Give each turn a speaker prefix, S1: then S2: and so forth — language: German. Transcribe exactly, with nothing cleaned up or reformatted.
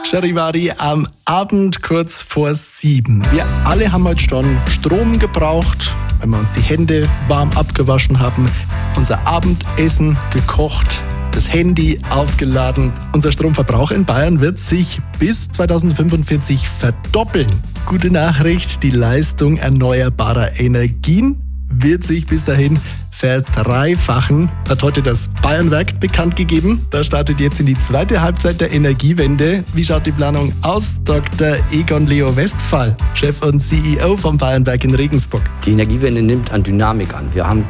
S1: Charivari am Abend kurz vor sieben. Wir alle haben heute schon Strom gebraucht, wenn wir uns die Hände warm abgewaschen haben, unser Abendessen gekocht, das Handy aufgeladen. Unser Stromverbrauch in Bayern wird sich bis zweitausendfünfundvierzig verdoppeln. Gute Nachricht, die Leistung erneuerbarer Energien wird sich bis dahin verdreifachen, hat heute das Bayernwerk bekannt gegeben. Da startet jetzt in die zweite Halbzeit der Energiewende. Wie schaut die Planung aus? Doktor Egon Leo Westphal, Chef und C E O vom Bayernwerk in Regensburg.
S2: Die Energiewende nimmt an Dynamik an. Wir haben